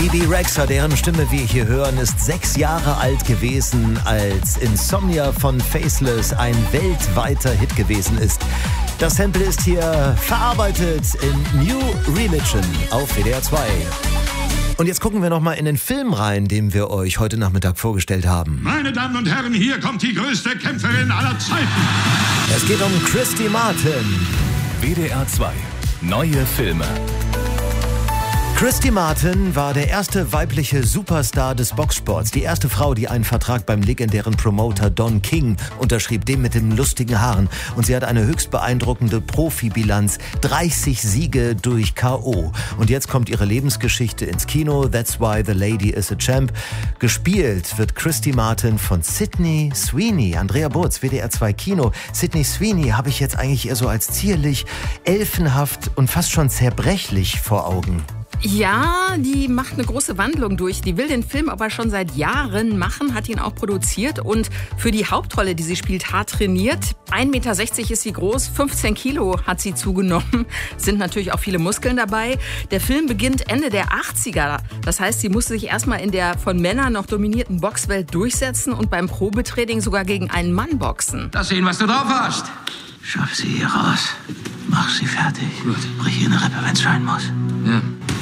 Bebe Rexha, deren Stimme wir hier hören, ist 6 Jahre alt gewesen, als Insomnia von Faceless ein weltweiter Hit gewesen ist. Das Sample ist hier verarbeitet in New Religion auf WDR 2. Und jetzt gucken wir nochmal in den Film rein, den wir euch heute Nachmittag vorgestellt haben. Meine Damen und Herren, hier kommt die größte Kämpferin aller Zeiten. Es geht um Christy Martin. WDR 2. Neue Filme. Christy Martin war der erste weibliche Superstar des Boxsports. Die erste Frau, die einen Vertrag beim legendären Promoter Don King unterschrieb, dem mit den lustigen Haaren. Und sie hat eine höchst beeindruckende Profibilanz. 30 Siege durch K.O. Und jetzt kommt ihre Lebensgeschichte ins Kino. That's why the lady is a champ. Gespielt wird Christy Martin von Sydney Sweeney. Andrea Burz, WDR 2 Kino. Sydney Sweeney habe ich jetzt eigentlich eher so als zierlich, elfenhaft und fast schon zerbrechlich vor Augen. Ja, die macht eine große Wandlung durch. Die will den Film aber schon seit Jahren machen, hat ihn auch produziert und für die Hauptrolle, die sie spielt, hart trainiert. 1,60 Meter ist sie groß, 15 Kilo hat sie zugenommen. Sind natürlich auch viele Muskeln dabei. Der Film beginnt Ende der 80er. Das heißt, sie musste sich erstmal in der von Männern noch dominierten Boxwelt durchsetzen und beim Probetraining sogar gegen einen Mann boxen. Lass sehen, was du drauf hast. Schaff sie hier raus. Mach sie fertig. Gut. Brich ihr eine Rippe, wenn's sein muss. Ja.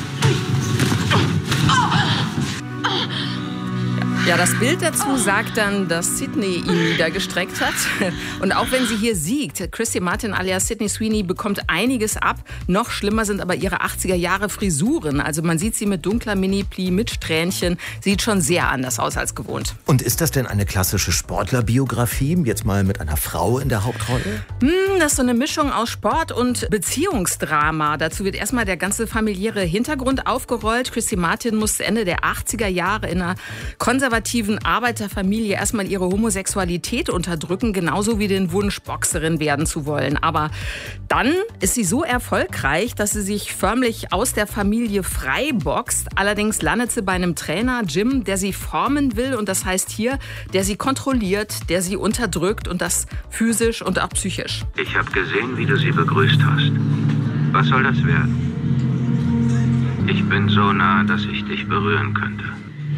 Ja, das Bild dazu sagt dann, dass Sydney ihn niedergestreckt hat. Und auch wenn sie hier siegt, Christy Martin alias Sydney Sweeney bekommt einiges ab. Noch schlimmer sind aber ihre 80er-Jahre-Frisuren. Also man sieht sie mit dunkler Mini-Pli, mit Strähnchen. Sieht schon sehr anders aus als gewohnt. Und ist das denn eine klassische Sportlerbiografie? Jetzt mal mit einer Frau in der Hauptrolle? Das ist so eine Mischung aus Sport und Beziehungsdrama. Dazu wird erstmal der ganze familiäre Hintergrund aufgerollt. Christy Martin muss Ende der 80er Jahre in einer konservativen Arbeiterfamilie erstmal ihre Homosexualität unterdrücken, genauso wie den Wunsch, Boxerin werden zu wollen. Aber dann ist sie so erfolgreich, dass sie sich förmlich aus der Familie frei boxt. Allerdings landet sie bei einem Trainer, Jim, der sie formen will. Und das heißt hier, der sie kontrolliert, der sie unterdrückt und das physisch und auch psychisch. Ich habe gesehen, wie du sie begrüßt hast. Was soll das werden? Ich bin so nah, dass ich dich berühren könnte.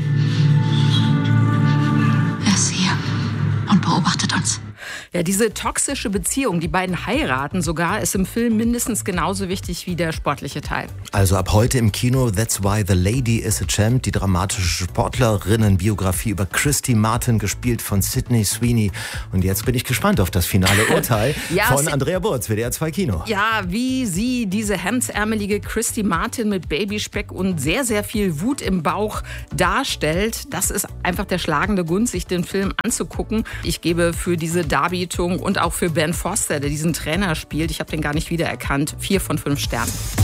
Er ist hier und beobachtet uns. Ja, diese toxische Beziehung, die beiden heiraten sogar, ist im Film mindestens genauso wichtig wie der sportliche Teil. Also ab heute im Kino That's Why the Lady is a Champ, die dramatische Sportlerinnenbiografie über Christy Martin, gespielt von Sydney Sweeney. Und jetzt bin ich gespannt auf das finale Urteil von Andrea Burz, WDR 2 Kino. Ja, wie sie diese hemdsärmelige Christy Martin mit Babyspeck und sehr, sehr viel Wut im Bauch darstellt, das ist einfach der schlagende Grund, sich den Film anzugucken. Ich gebe für diese Darbietung und auch für Ben Foster, der diesen Trainer spielt, ich habe den gar nicht wiedererkannt, 4 von 5 Sternen.